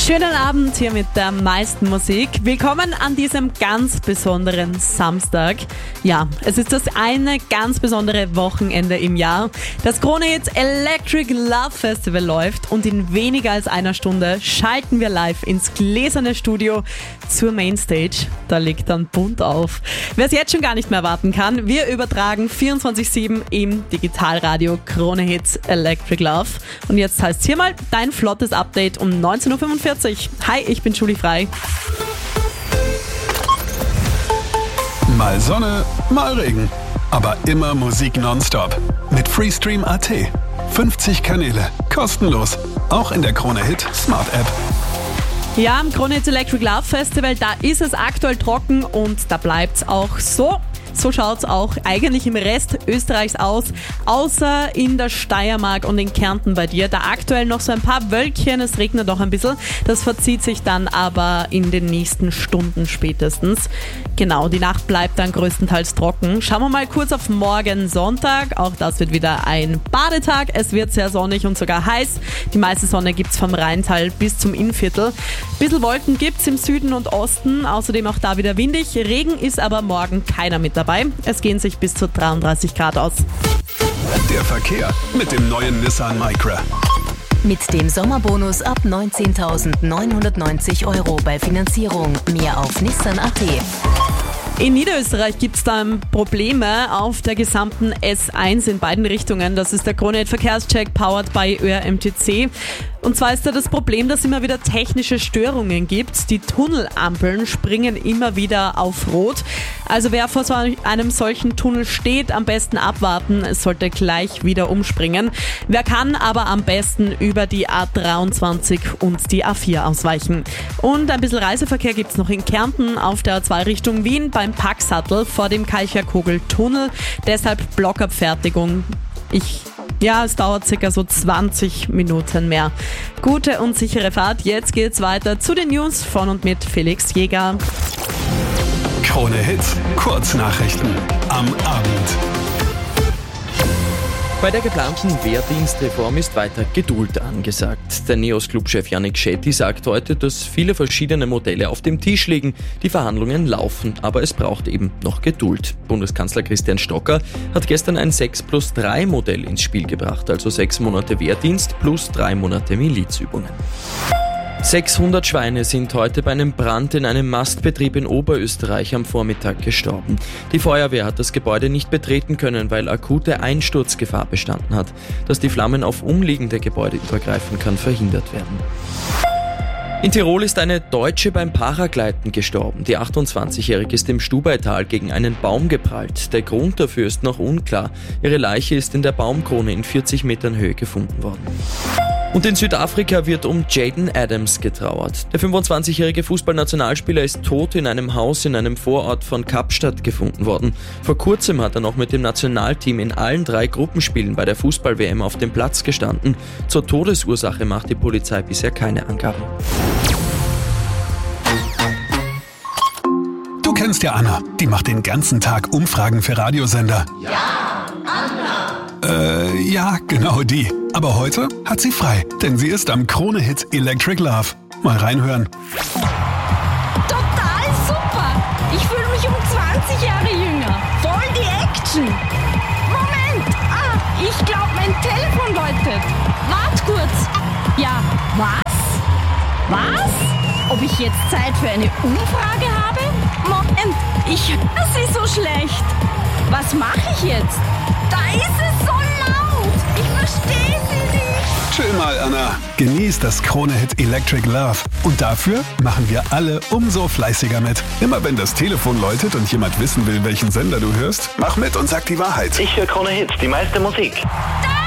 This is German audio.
Schönen Abend hier mit der meisten Musik. Willkommen an diesem ganz besonderen Samstag. Ja, es ist das eine ganz besondere Wochenende im Jahr. Das Krone-Hit Electric Love Festival läuft und in weniger als einer Stunde schalten wir live ins gläserne Studio zur Mainstage. Da liegt dann bunt auf. Wer es jetzt schon gar nicht mehr warten kann, wir übertragen 24/7 im Digitalradio Krone-Hit Electric Love. Und jetzt heißt es hier mal dein flottes Update um 19:45 Uhr. Hi, ich bin Julie Frei. Mal Sonne, mal Regen. Aber immer Musik nonstop. Mit Freestream.at. 50 Kanäle. Kostenlos. Auch in der Krone-Hit Smart App. Ja, am Krone-Hit Electric Love Festival, da ist es aktuell trocken und da bleibt es auch so. So schaut es auch eigentlich im Rest Österreichs aus, außer in der Steiermark und in Kärnten bei dir. Da aktuell noch so ein paar Wölkchen, es regnet doch ein bisschen. Das verzieht sich dann aber in den nächsten Stunden spätestens. Genau, die Nacht bleibt dann größtenteils trocken. Schauen wir mal kurz auf morgen Sonntag. Auch das wird wieder ein Badetag. Es wird sehr sonnig und sogar heiß. Die meiste Sonne gibt's vom Rheintal bis zum Innviertel. Bisschen Wolken gibt's im Süden und Osten. Außerdem auch da wieder windig. Regen ist aber morgen keiner mit dabei. Es gehen sich bis zu 33 Grad aus. Der Verkehr mit dem neuen Nissan Micra. Mit dem Sommerbonus ab 19.990 € bei Finanzierung. Mehr auf Nissan.at. In Niederösterreich gibt es dann Probleme auf der gesamten S1 in beiden Richtungen. Das ist der Krone-Hit Verkehrscheck powered by ÖRMTC. Und zwar ist da das Problem, dass es immer wieder technische Störungen gibt. Die Tunnelampeln springen immer wieder auf Rot. Also wer vor so einem solchen Tunnel steht, am besten abwarten. Es sollte gleich wieder umspringen. Wer kann aber am besten über die A23 und die A4 ausweichen. Und ein bisschen Reiseverkehr gibt es noch in Kärnten auf der A2 Richtung Wien beim Packsattel vor dem Kalcherkogel-Tunnel. Deshalb Blockabfertigung. Es dauert circa so 20 Minuten mehr. Gute und sichere Fahrt. Jetzt geht's weiter zu den News von und mit Felix Jäger. Krone-Hit Kurznachrichten am Abend. Bei der geplanten Wehrdienstreform ist weiter Geduld angesagt. Der NEOS-Clubchef Yannick Shetty sagt heute, dass viele verschiedene Modelle auf dem Tisch liegen. Die Verhandlungen laufen, aber es braucht eben noch Geduld. Bundeskanzler Christian Stocker hat gestern ein 6+3 Modell ins Spiel gebracht, also 6 Monate Wehrdienst plus 3 Monate Milizübungen. 600 Schweine sind heute bei einem Brand in einem Mastbetrieb in Oberösterreich am Vormittag gestorben. Die Feuerwehr hat das Gebäude nicht betreten können, weil akute Einsturzgefahr bestanden hat. Dass die Flammen auf umliegende Gebäude übergreifen, kann verhindert werden. In Tirol ist eine Deutsche beim Paragleiten gestorben. Die 28-Jährige ist im Stubaital gegen einen Baum geprallt. Der Grund dafür ist noch unklar. Ihre Leiche ist in der Baumkrone in 40 Metern Höhe gefunden worden. Und in Südafrika wird um Jaden Adams getrauert. Der 25-jährige Fußballnationalspieler ist tot in einem Haus in einem Vorort von Kapstadt gefunden worden. Vor kurzem hat er noch mit dem Nationalteam in allen 3 Gruppenspielen bei der Fußball-WM auf dem Platz gestanden. Zur Todesursache macht die Polizei bisher keine Angaben. Du kennst ja Anna. Die macht den ganzen Tag Umfragen für Radiosender. Ja, Anna! Ja, genau die. Aber heute hat sie frei, denn sie ist am Krone-Hit Electric Love. Mal reinhören. Total super! Ich fühle mich um 20 Jahre jünger. Voll die Action! Moment! Ich glaube, mein Telefon läutet. Wart kurz. Ja, was? Was? Ob ich jetzt Zeit für eine Umfrage habe? Moment, ich höre sie so schlecht. Was mache ich jetzt? Da ist es so laut. Ich verstehe sie nicht. Chill mal, Anna. Genieß das Krone-Hit Electric Love. Und dafür machen wir alle umso fleißiger mit. Immer wenn das Telefon läutet und jemand wissen will, welchen Sender du hörst, mach mit und sag die Wahrheit. Ich höre Krone-Hit, die meiste Musik. Da